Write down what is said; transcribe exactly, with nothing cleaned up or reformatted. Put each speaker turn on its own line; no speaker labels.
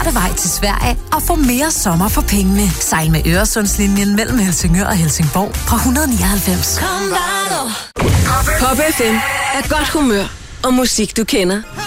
smarte vej til Sverige og få mere sommer for pengene. Sejl med Øresundslinjen mellem Helsingør og Helsingborg fra et hundrede nioghalvfems.
Pop F M er godt humør og musik, du kender.